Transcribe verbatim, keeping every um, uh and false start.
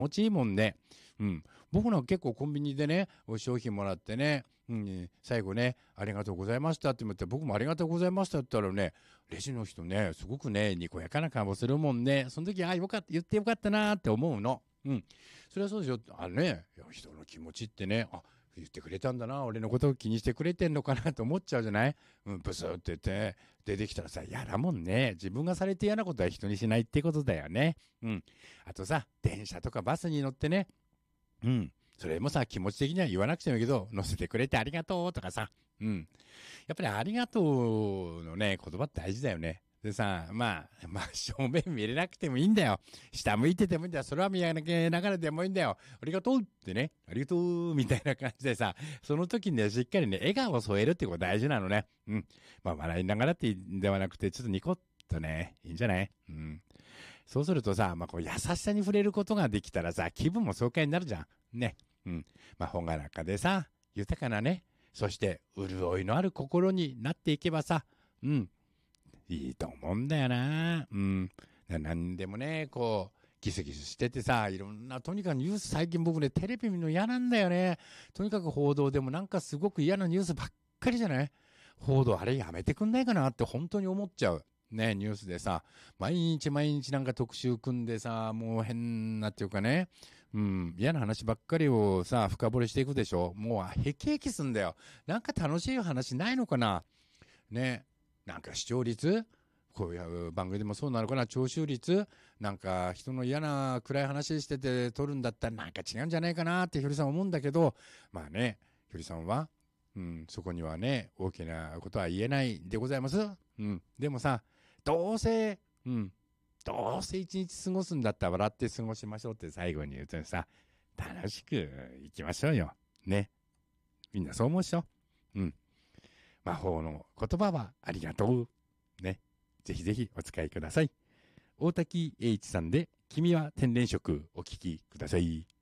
持ちいいもんね。うん。僕なんか結構コンビニでね、商品もらってね、うん、最後ね、ありがとうございましたって言って、僕もありがとうございましたって言ったらね、レジの人ね、すごくね、にこやかな顔するもんね。その時、あ、よかった、言ってよかったなーって思うの。うん。それはそうでしょ。あのね、人の気持ちってね、あ、言ってくれたんだな、俺のことを気にしてくれてんのかなと思っちゃうじゃない？うん、ブスって言って、出てきたらさ、嫌だもんね。自分がされて嫌なことは人にしないってことだよね。うん。あとさ、電車とかバスに乗ってね、うん。それもさ、気持ち的には言わなくてもいいけど、乗せてくれてありがとうとかさ、うん。やっぱりありがとうのね、言葉って大事だよね。でさ、まあ、まあ、正面見れなくてもいいんだよ。下向いててもいいんだよ。それは見上げながらでもいいんだよ。ありがとうってね。ありがとうみたいな感じでさ、その時にね、しっかりね、笑顔を添えるってこと大事なのね。うん。まあ、笑いながらっていうんではなくて、ちょっとニコッとね、いいんじゃない？うん。そうするとさ、まあ、こう優しさに触れることができたらさ、気分も爽快になるじゃん。ね。うん。まあ、ほがらかでさ、豊かなね、そして潤いのある心になっていけばさ、うん。いいと思うんだよな。うん。なんでもね、こう、ギスギスしててさ、いろんな、とにかくニュース最近僕ね、テレビ見るの嫌なんだよね。とにかく報道でもなんかすごく嫌なニュースばっかりじゃない？報道あれやめてくんないかなって本当に思っちゃう。ね、ニュースでさ、毎日毎日なんか特集組んでさ、もう変なっていうかね、うん、嫌な話ばっかりをさ、深掘りしていくでしょ。もうへきへきすんだよ。なんか楽しい話ないのかな？ね。なんか視聴率こういう番組でもそうなのかな？聴取率なんか人の嫌な暗い話してて撮るんだったらなんか違うんじゃないかなってひょりさん思うんだけど、まあね、ひょりさんは、うん、そこにはね、大きなことは言えないでございます。うん。でもさ、どうせ、うん、どうせ一日過ごすんだったら笑って過ごしましょうって最後に言うとさ、楽しく行きましょうよ。ね。みんなそう思うでしょ？うん。魔法の言葉はありがとう。ね。ぜひぜひお使いください。大滝栄一さんで、君は天然色お聞きください。